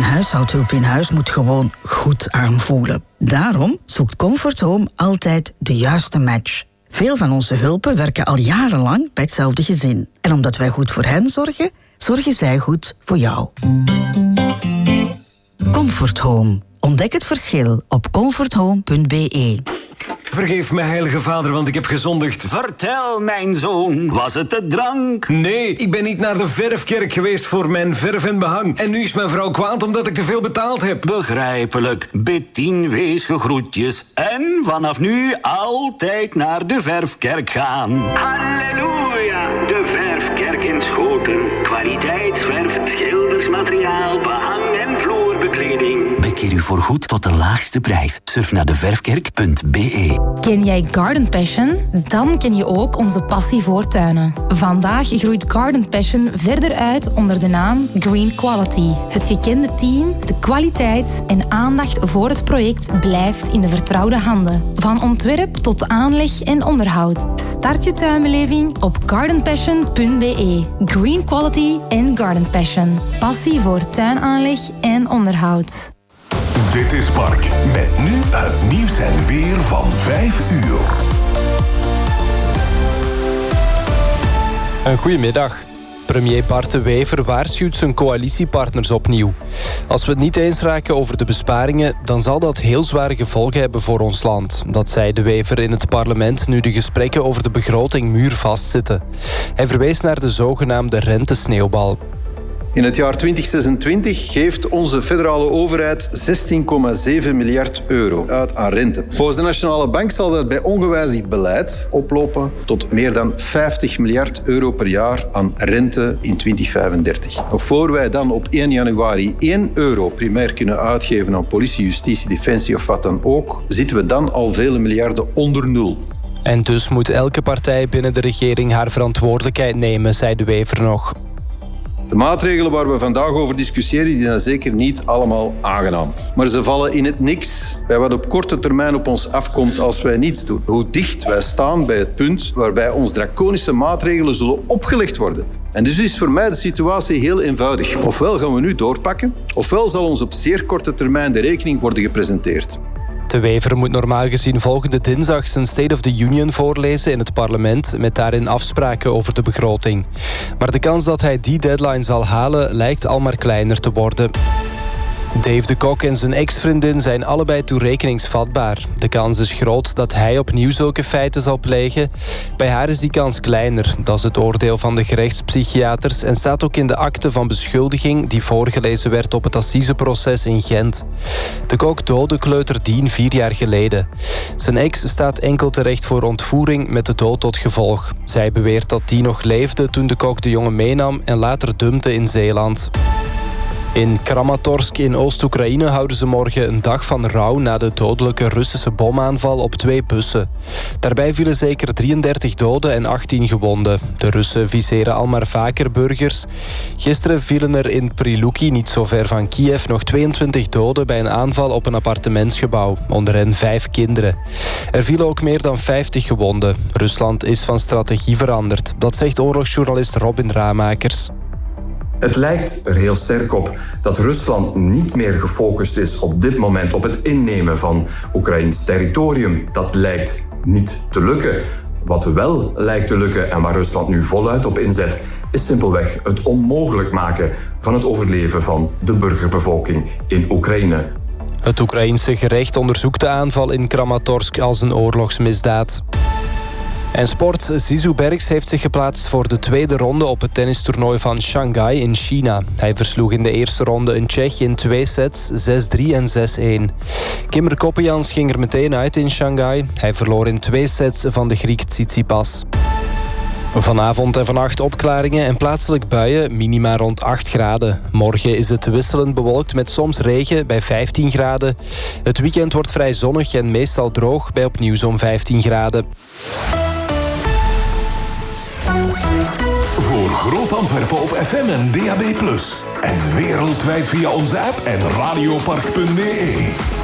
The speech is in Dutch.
huishoudhulp in huis moet gewoon goed aanvoelen. Daarom zoekt Comfort Home altijd de juiste match. Veel van onze hulpen werken al jarenlang bij hetzelfde gezin. En omdat wij goed voor hen zorgen, zorgen zij goed voor jou. Comfort Home. Ontdek het verschil op comforthome.be. Vergeef me, heilige vader, want ik heb gezondigd. Vertel, mijn zoon, was het de drank? Nee, ik ben niet naar de verfkerk geweest voor mijn verf en behang. En nu is mijn vrouw kwaad omdat ik te veel betaald heb. Begrijpelijk. Bid 10 weesgegroetjes. En vanaf nu altijd naar de verfkerk gaan. Halleluja! De verfkerk in Schoten. Kwaliteitsverf, schildersmateriaal, behang en vloerbekleding. Bekeer u voorgoed tot de laagste prijs. Surf naar deverfkerk.be. Ken jij Garden Passion? Dan ken je ook onze passie voor tuinen. Vandaag groeit Garden Passion verder uit onder de naam Green Quality. Het gekende team, de kwaliteit en aandacht voor het project blijft in de vertrouwde handen. Van ontwerp tot aanleg en onderhoud. Start je tuinbeleving op gardenpassion.be. Green Quality en Garden Passion. Passie voor tuinaanleg en onderhoud. Dit is Mark, met nu het nieuws en weer van 5 uur. Een goedemiddag. Premier Bart De Wever waarschuwt zijn coalitiepartners opnieuw. Als we het niet eens raken over de besparingen, dan zal dat heel zware gevolgen hebben voor ons land. Dat zei De Wever in het parlement nu de gesprekken over de begroting muurvast zitten. Hij verwees naar de zogenaamde rentesneeuwbal. In het jaar 2026 geeft onze federale overheid 16,7 miljard euro uit aan rente. Volgens de Nationale Bank zal dat bij ongewijzigd beleid oplopen tot meer dan 50 miljard euro per jaar aan rente in 2035. Nog voor wij dan op 1 januari 1 euro primair kunnen uitgeven aan politie, justitie, defensie of wat dan ook, zitten we dan al vele miljarden onder nul. En dus moet elke partij binnen de regering haar verantwoordelijkheid nemen, zei De Wever nog. De maatregelen waar we vandaag over discussiëren, die zijn zeker niet allemaal aangenaam. Maar ze vallen in het niks bij wat op korte termijn op ons afkomt als wij niets doen. Hoe dicht wij staan bij het punt waarbij ons draconische maatregelen zullen opgelegd worden. En dus is voor mij de situatie heel eenvoudig. Ofwel gaan we nu doorpakken, ofwel zal ons op zeer korte termijn de rekening worden gepresenteerd. De Wever moet normaal gezien volgende dinsdag zijn State of the Union voorlezen in het parlement, met daarin afspraken over de begroting. Maar de kans dat hij die deadline zal halen lijkt al maar kleiner te worden. Dave de Kok en zijn ex-vriendin zijn allebei toerekeningsvatbaar. De kans is groot dat hij opnieuw zulke feiten zal plegen. Bij haar is die kans kleiner. Dat is het oordeel van de gerechtspsychiaters en staat ook in de akte van beschuldiging die voorgelezen werd op het assiseproces in Gent. De Kok doodde kleuter Dien 4 jaar geleden. Zijn ex staat enkel terecht voor ontvoering met de dood tot gevolg. Zij beweert dat Dien nog leefde toen de Kok de jongen meenam en later dumpte in Zeeland. In Kramatorsk in Oost-Oekraïne houden ze morgen een dag van rouw na de dodelijke Russische bomaanval op 2 bussen. Daarbij vielen zeker 33 doden en 18 gewonden. De Russen viseren al maar vaker burgers. Gisteren vielen er in Priluki, niet zo ver van Kiev, nog 22 doden bij een aanval op een appartementsgebouw. Onder hen 5 kinderen. Er vielen ook meer dan 50 gewonden. Rusland is van strategie veranderd. Dat zegt oorlogsjournalist Robin Ramakers. Het lijkt er heel sterk op dat Rusland niet meer gefocust is op dit moment op het innemen van Oekraïns territorium. Dat lijkt niet te lukken. Wat wel lijkt te lukken en waar Rusland nu voluit op inzet, is simpelweg het onmogelijk maken van het overleven van de burgerbevolking in Oekraïne. Het Oekraïense gerecht onderzoekt de aanval in Kramatorsk als een oorlogsmisdaad. En sport. Zizou Bergs heeft zich geplaatst voor de tweede ronde op het tennistoernooi van Shanghai in China. Hij versloeg in de eerste ronde een Tsjech in 2 sets, 6-3 en 6-1. Kimmer Koppejans ging er meteen uit in Shanghai. Hij verloor in 2 sets van de Griek Tsitsipas. Vanavond en vannacht opklaringen en plaatselijk buien, minima rond 8 graden. Morgen is het wisselend bewolkt met soms regen bij 15 graden. Het weekend wordt vrij zonnig en meestal droog bij opnieuw zo'n 15 graden. Voor Groot Antwerpen op FM en DAB+. En wereldwijd via onze app en radiopark.be.